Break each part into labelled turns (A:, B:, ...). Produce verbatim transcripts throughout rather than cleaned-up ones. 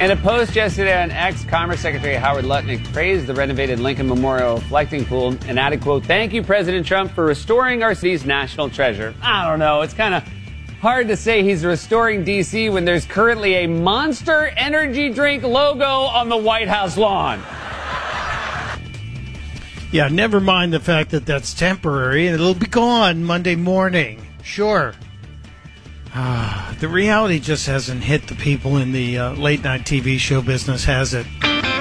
A: In a post yesterday on X, Commerce Secretary Howard Lutnick praised the renovated Lincoln Memorial Reflecting Pool and added, quote, "Thank you, President Trump, for restoring our city's national treasure." I don't know. It's kind of hard to say he's restoring D C when there's currently a Monster Energy drink logo on the White House lawn.
B: Yeah, never mind the fact that that's temporary and it'll be gone Monday morning. Sure. Ah, the reality just hasn't hit the people in the uh, late-night T V show business, has it?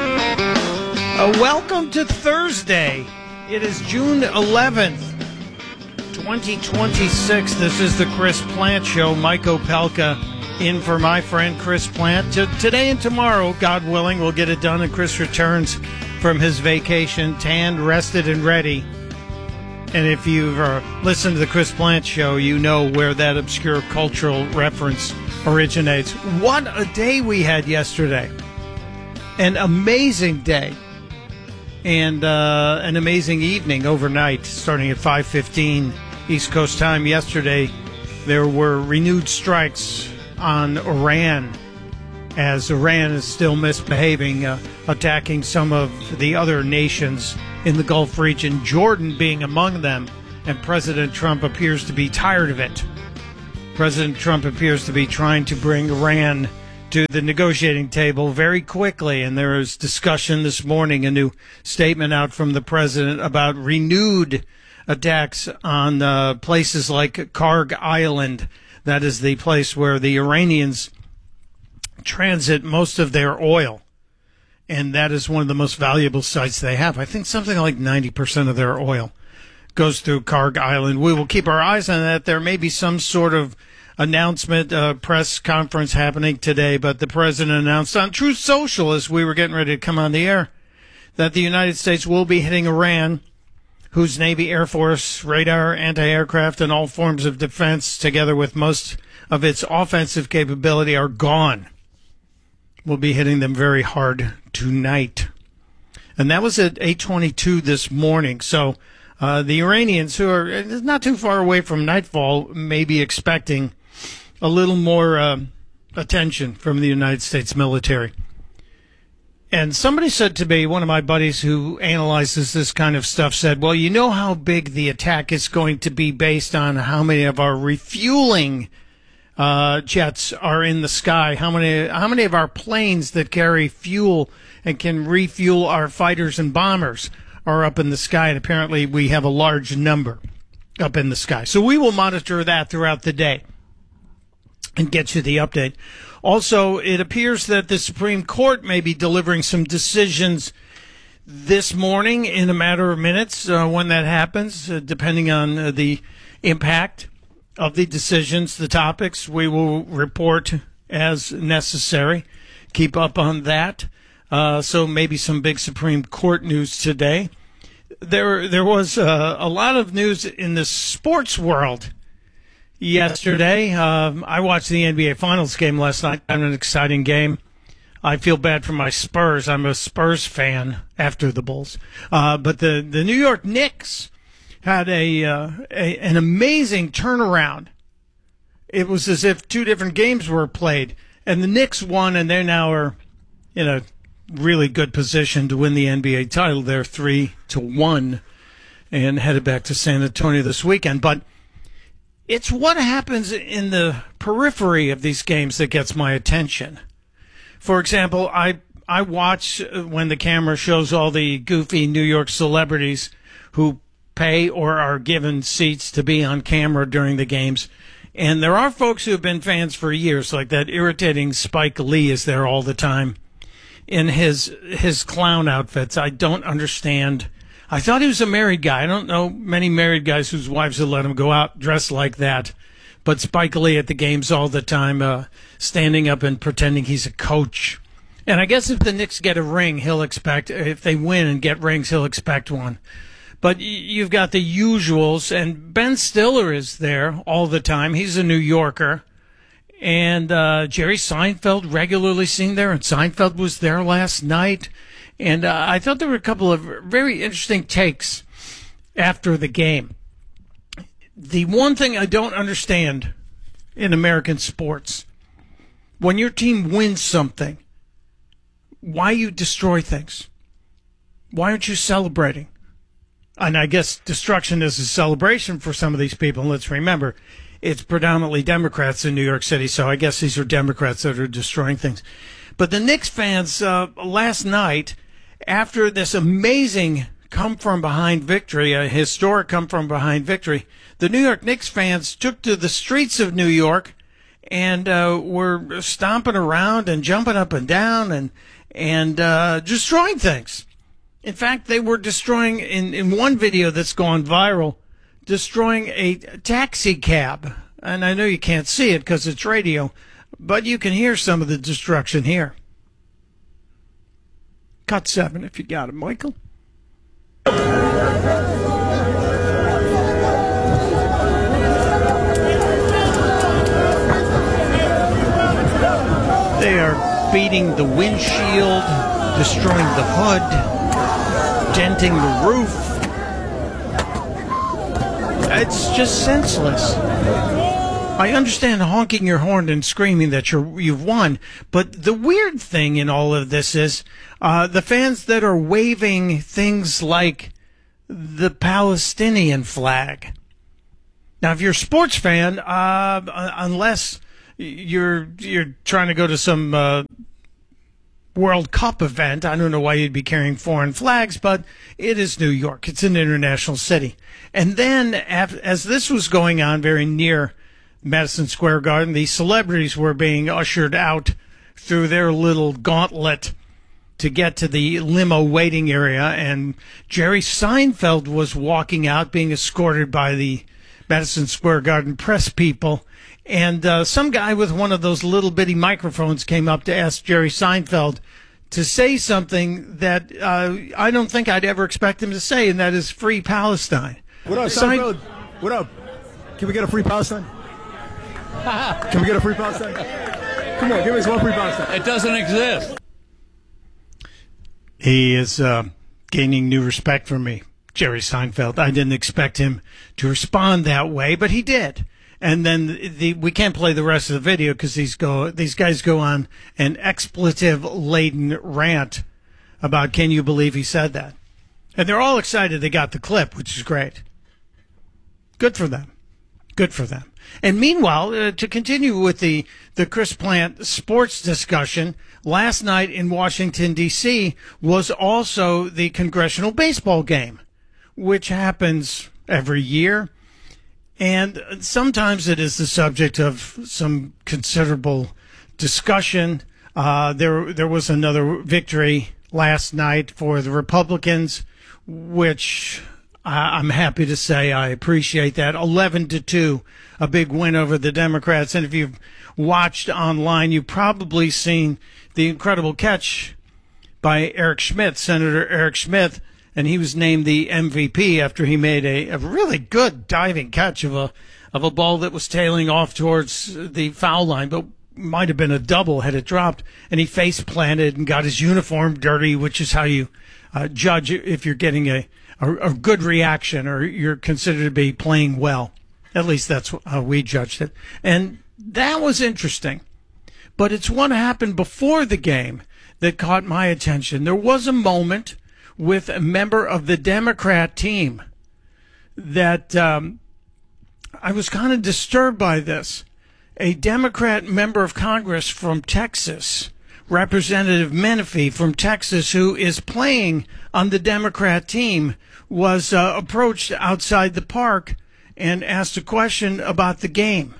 B: Uh, welcome to Thursday. It is June eleventh, twenty twenty-six. This is the Chris Plant Show. Mike Opelka in for my friend Chris Plant. T- today and tomorrow, God willing, we'll get it done, and Chris returns from his vacation, tanned, rested, and ready. And if you've uh, listened to the Chris Plant Show, you know where that obscure cultural reference originates. What a day we had yesterday. An amazing day. And uh, an amazing evening overnight, starting at five fifteen East Coast time yesterday. There were renewed strikes on Iran, as Iran is still misbehaving, uh, attacking some of the other nations in the Gulf region, Jordan being among them, and President Trump appears to be tired of it. President Trump appears to be trying to bring Iran to the negotiating table very quickly, and there is discussion this morning, a new statement out from the president about renewed attacks on uh, places like Karg Island. That is the place where the Iranians transit most of their oil, and that is one of the most valuable sites they have. I think something like ninety percent of their oil goes through Karg Island. We will keep our eyes on that. There may be some sort of announcement, uh, press conference happening today, but the president announced on Truth Social, as we were getting ready to come on the air, that the United States will be hitting Iran, whose Navy, Air Force, radar, anti-aircraft, and all forms of defense, together with most of its offensive capability, are gone. We'll be hitting them very hard tonight. And that was at eight twenty-two this morning. So uh, the Iranians, who are not too far away from nightfall, may be expecting a little more uh, attention from the United States military. And somebody said to me, one of my buddies who analyzes this kind of stuff said, well, you know how big the attack is going to be based on how many of our refueling Uh, jets are in the sky. How many how many of our planes that carry fuel and can refuel our fighters and bombers are up in the sky? And apparently we have a large number up in the sky. So we will monitor that throughout the day and get you the update. Also, it appears that the Supreme Court may be delivering some decisions this morning in a matter of minutes uh, when that happens, uh, depending on uh, the impact of the decisions, the topics. We will report as necessary. Keep up on that. Uh, so maybe some big Supreme Court news today. There, there was uh, a lot of news in the sports world yesterday. Um, I watched the N B A Finals game last night. Had an exciting game. I feel bad for my Spurs. I'm a Spurs fan after the Bulls. Uh, but the, the New York Knicks had a, uh, a an amazing turnaround. It was as if two different games were played, and the Knicks won, and they now are in a really good position to win the N B A title. They're three to one, and headed back to San Antonio this weekend. But it's what happens in the periphery of these games that gets my attention. For example, I I watch when the camera shows all the goofy New York celebrities who pay or are given seats to be on camera during the games. And there are folks who have been fans for years, like that irritating Spike Lee is there all the time in his his clown outfits. I don't understand. I thought he was a married guy. I don't know many married guys whose wives would let him go out dressed like that. But Spike Lee at the games all the time, uh, standing up and pretending he's a coach. And I guess if the Knicks get a ring, he'll expect, if they win and get rings, he'll expect one. But you've got the usuals, and Ben Stiller is there all the time. He's a New Yorker. And uh, Jerry Seinfeld regularly seen there, and Seinfeld was there last night. And uh, I thought there were a couple of very interesting takes after the game. The one thing I don't understand in American sports, when your team wins something, why you destroy things. Why aren't you celebrating? And I guess destruction is a celebration for some of these people. And let's remember, it's predominantly Democrats in New York City, so I guess these are Democrats that are destroying things. But the Knicks fans, uh, last night, after this amazing come-from-behind victory, a historic come-from-behind victory, the New York Knicks fans took to the streets of New York and uh, were stomping around and jumping up and down and, and uh, destroying things. In fact, they were destroying, in, in one video that's gone viral, destroying a taxi cab. And I know you can't see it because it's radio, but you can hear some of the destruction here. Cut seven if you got it, Michael. They are beating the windshield, destroying the hood, denting the roof. It's just senseless. I understand honking your horn and screaming that you're, you've won, but the weird thing in all of this is uh, the fans that are waving things like the Palestinian flag. Now, if you're a sports fan, uh, unless you're you're trying to go to some uh, World Cup event, I don't know why you'd be carrying foreign flags, but it is New York. It's an international city. And then, as this was going on very near Madison Square Garden, the celebrities were being ushered out through their little gauntlet to get to the limo waiting area, and Jerry Seinfeld was walking out being escorted by the Madison Square Garden press people, and uh, some guy with one of those little bitty microphones came up to ask Jerry Seinfeld to say something that uh, I don't think I'd ever expect him to say, and that is free Palestine.
C: What up, Seinfeld? What up? Can we get a free Palestine? Can we get a free Palestine? Come on, give us one free Palestine.
D: It doesn't exist.
B: He is uh, gaining new respect from me, Jerry Seinfeld. I didn't expect him to respond that way, but he did. And then the, the we can't play the rest of the video because these go these guys go on an expletive-laden rant about can you believe he said that? And they're all excited they got the clip, which is great. Good for them. Good for them. And meanwhile, uh, to continue with the, the Chris Plant sports discussion, last night in Washington, D C was also the congressional baseball game, which happens every year. And sometimes it is the subject of some considerable discussion. Uh, there, there was another victory last night for the Republicans, which I'm happy to say I appreciate that. eleven to two, a big win over the Democrats. And if you've watched online, you've probably seen the incredible catch by Eric Schmidt, Senator Eric Schmidt, and he was named the M V P after he made a, a really good diving catch of a of a ball that was tailing off towards the foul line, but might have been a double had it dropped. And he face planted and got his uniform dirty, which is how you uh, judge if you're getting a A, a good reaction or you're considered to be playing well. At least that's how we judged it. And that was interesting. But it's what happened before the game that caught my attention. There was a moment with a member of the Democrat team that um, I was kind of disturbed by this. A Democrat member of Congress from Texas, Representative Menifee from Texas, who is playing on the Democrat team, was uh, approached outside the park and asked a question about the game.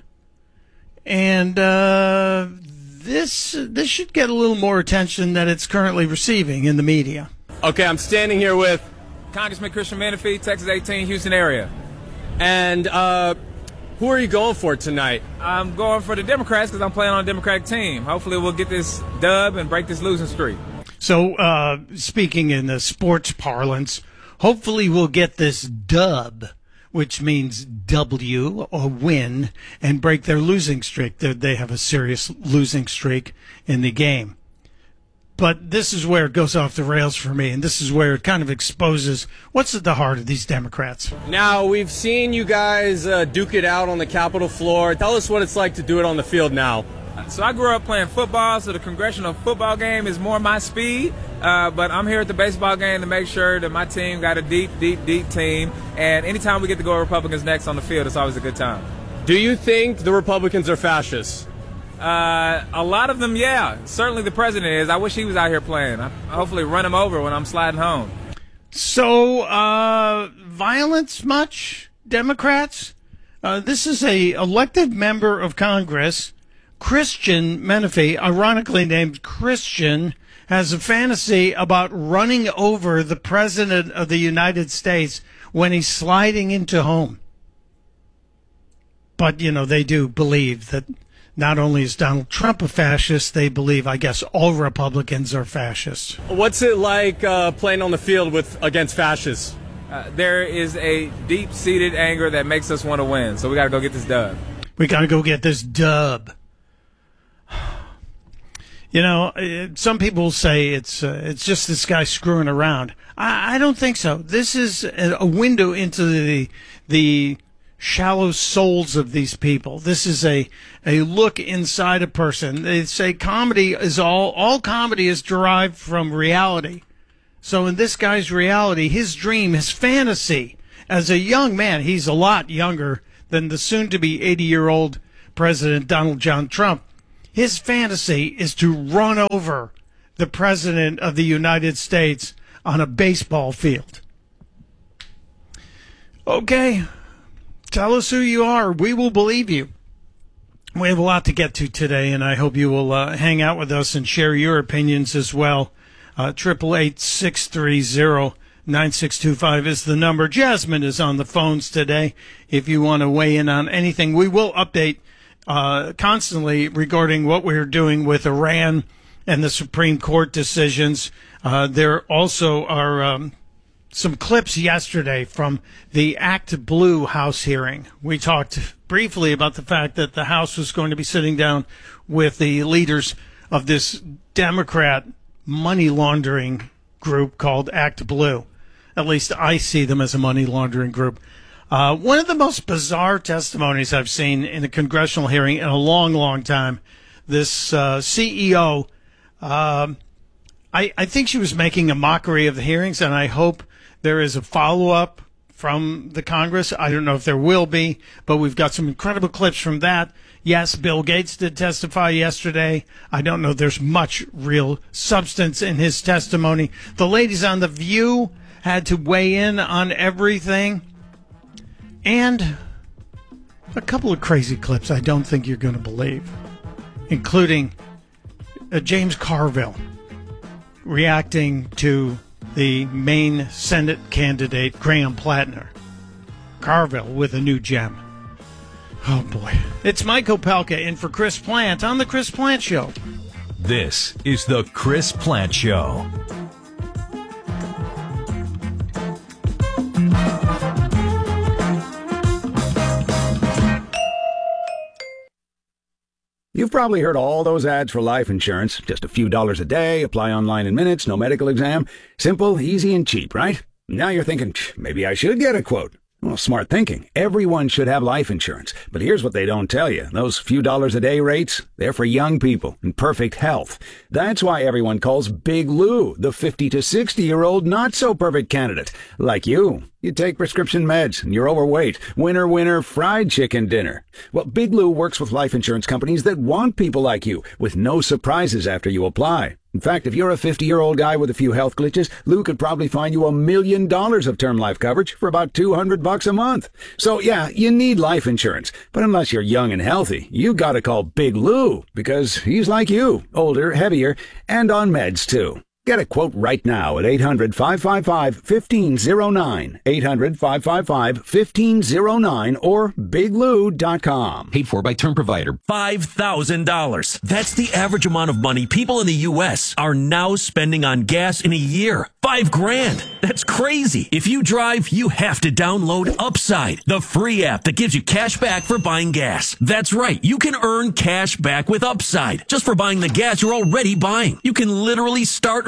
B: And uh, this this should get a little more attention than it's currently receiving in the media.
E: Okay, I'm standing here with Congressman Christian Menifee, Texas eighteen, Houston area. And uh, who are you going for tonight?
F: I'm going for the Democrats because I'm playing on a Democratic team. Hopefully we'll get this dub and break this losing streak.
B: So, uh, speaking in the sports parlance, hopefully we'll get this dub, which means W, or win, and break their losing streak. They're, they have a serious losing streak in the game. But this is where it goes off the rails for me, and this is where it kind of exposes what's at the heart of these Democrats.
E: Now, we've seen you guys uh, duke it out on the Capitol floor. Tell us what it's like to do it on the field now.
F: So I grew up playing football, so the congressional football game is more my speed. Uh, but I'm here at the baseball game to make sure that my team got a deep, deep, deep team. And anytime we get to go Republicans next on the field, it's always a good time.
E: Do you think the Republicans are fascists?
F: Uh, a lot of them, yeah. Certainly the president is. I wish he was out here playing. I hopefully run him over when I'm sliding home.
B: So, uh, violence much, Democrats? Uh, this is a elected member of Congress, Christian Menefee, ironically named Christian, has a fantasy about running over the president of the United States when he's sliding into home. But, you know, they do believe that not only is Donald Trump a fascist, they believe, I guess, all Republicans are fascists.
E: What's it like uh, playing on the field with against fascists?
F: Uh, there is a deep-seated anger that makes us want to win, so we got to go get this dub.
B: We got to go get this dub. You know, some people say it's uh, it's just this guy screwing around. I, I don't think so. This is a window into the the shallow souls of these people. This is a a look inside a person. They say comedy is all all comedy is derived from reality. So in this guy's reality, his dream, his fantasy, as a young man, he's a lot younger than the soon-to-be eighty-year-old President Donald John Trump. His fantasy is to run over the President of the United States on a baseball field. Okay, tell us who you are. We will believe you. We have a lot to get to today, and I hope you will uh, hang out with us and share your opinions as well. Triple eight six three zero nine six two five is the number. Jasmine is on the phones today. If you want to weigh in on anything, we will update uh, constantly regarding what we're doing with Iran and the Supreme Court decisions. Uh, there also are um, some clips yesterday from the Act Blue House hearing. We talked briefly about the fact that the House was going to be sitting down with the leaders of this Democrat money laundering group called Act Blue. At least I see them as a money laundering group. Uh, one of the most bizarre testimonies I've seen in a congressional hearing in a long, long time. This uh, C E O, um, I, I think she was making a mockery of the hearings, and I hope there is a follow-up from the Congress. I don't know if there will be, but we've got some incredible clips from that. Yes, Bill Gates did testify yesterday. I don't know if there's much real substance in his testimony. The ladies on The View had to weigh in on everything. And a couple of crazy clips I don't think you're going to believe, including uh, James Carville reacting to the Maine Senate candidate, Graham Plattner. Carville with a new gem. Oh, boy. It's Mike Opelka in for Chris Plant on The Chris Plant Show.
D: This is The Chris Plant Show.
G: You've probably heard all those ads for life insurance. Just a few dollars a day, apply online in minutes, no medical exam. Simple, easy, and cheap, right? Now you're thinking, maybe I should get a quote. Well, smart thinking. Everyone should have life insurance. But here's what they don't tell you. Those few dollars a day rates, they're for young people in perfect health. That's why everyone calls Big Lou the fifty to sixty-year-old not-so-perfect candidate. Like you. You take prescription meds, and you're overweight. Winner, winner, fried chicken dinner. Well, Big Lou works with life insurance companies that want people like you, with no surprises after you apply. In fact, if you're a fifty-year-old guy with a few health glitches, Lou could probably find you a million dollars of term life coverage for about two hundred bucks a month. So, yeah, you need life insurance. But unless you're young and healthy, you gotta call Big Lou, because he's like you, older, heavier, and on meds, too. Get a quote right now at eight hundred, five five five, one five zero nine, eight hundred, five five five, one five zero nine, or big lou dot com.
D: Paid for by term provider.
H: five thousand dollars. That's the average amount of money people in the U S are now spending on gas in a year. Five grand. That's crazy. If you drive, you have to download Upside, the free app that gives you cash back for buying gas. That's right. You can earn cash back with Upside just for buying the gas you're already buying. You can literally start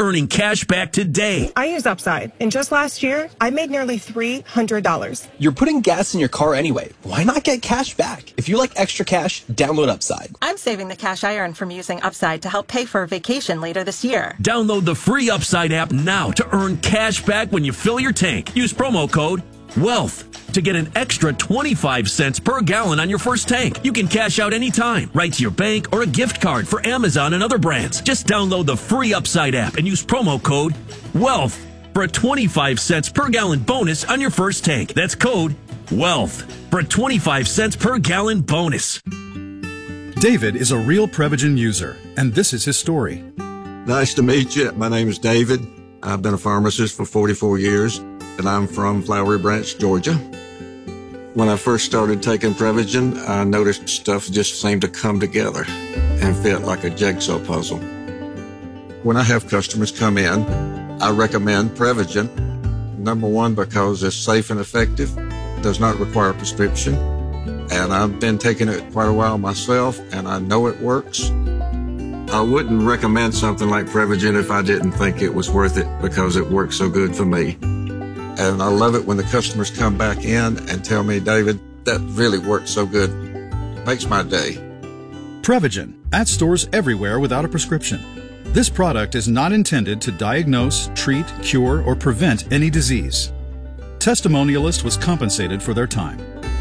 H: earning cash back today.
I: I use Upside, and just last year, I made nearly three hundred dollars.
J: You're putting gas in your car anyway. Why not get cash back? If you like extra cash, download Upside.
I: I'm saving the cash I earn from using Upside to help pay for a vacation later this year.
H: Download the free Upside app now to earn cash back when you fill your tank. Use promo code WEALTH to get an extra twenty-five cents per gallon on your first tank. You can cash out anytime, right to your bank or a gift card for Amazon and other brands. Just download the free Upside app and use promo code WEALTH for a twenty-five cents per gallon bonus on your first tank. That's code WEALTH for a twenty-five cents per gallon bonus.
K: David is a real Prevagen user, and this is his story.
L: Nice to meet you. My name is David. I've been a pharmacist for forty-four years, and I'm from Flowery Branch, Georgia. When I first started taking Prevagen, I noticed stuff just seemed to come together and fit like a jigsaw puzzle. When I have customers come in, I recommend Prevagen. Number one, because it's safe and effective, does not require a prescription, and I've been taking it quite a while myself, and I know it works. I wouldn't recommend something like Prevagen if I didn't think it was worth it because it works so good for me. And I love it when the customers come back in and tell me, David, that really worked so good. Makes my day.
K: Prevagen, at stores everywhere without a prescription. This product is not intended to diagnose, treat, cure, or prevent any disease. Testimonialist was compensated for their time.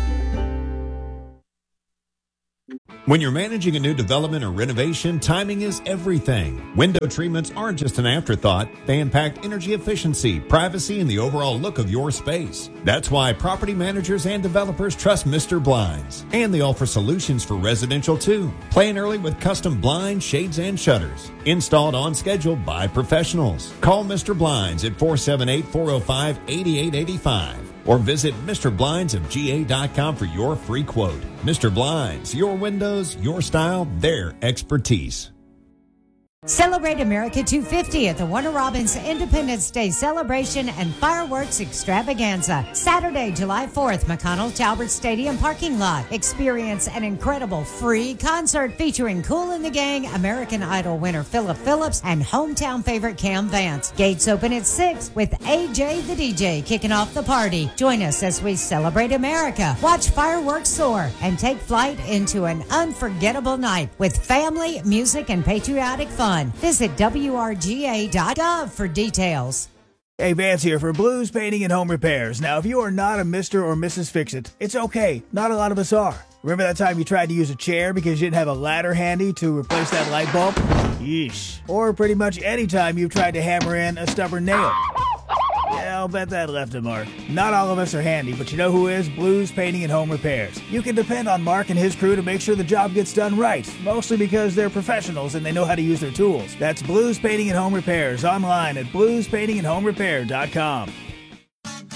M: When you're managing a new development or renovation, timing is everything. Window treatments aren't just an afterthought. They impact energy efficiency, privacy, and the overall look of your space. That's why property managers and developers trust Mister Blinds. And they offer solutions for residential too. Plan early with custom blinds, shades, and shutters. Installed on schedule by professionals. Call Mister Blinds at four seven eight, four oh five, eight eight eight five. Or visit Mister Blinds of G A dot com for your free quote. Mister Blinds, your windows, your style, their expertise.
N: Celebrate America two fifty at the Warner Robins Independence Day Celebration and Fireworks Extravaganza. Saturday, July fourth, McConnell Talbert Stadium parking lot. Experience an incredible free concert featuring Kool and the Gang, American Idol winner Philip Phillips, and hometown favorite Cam Vance. Gates open at six with A J the D J kicking off the party. Join us as we celebrate America, watch fireworks soar, and take flight into an unforgettable night with family, music, and patriotic fun. Visit W R G A dot gov for details.
O: Hey, Vance here for Blues Painting and Home Repairs. Now, if you are not a Mister or Missus Fix-It, it's okay. Not a lot of us are. Remember that time you tried to use a chair because you didn't have a ladder handy to replace that light bulb? Yeesh. Or pretty much any time you've tried to hammer in a stubborn nail. Yeah, I'll bet that left a mark. Not all of us are handy, but you know who is? Blues Painting and Home Repairs. You can depend on Mark and his crew to make sure the job gets done right, mostly because they're professionals and they know how to use their tools. That's Blues Painting and Home Repairs, online at blues painting and home repair dot com.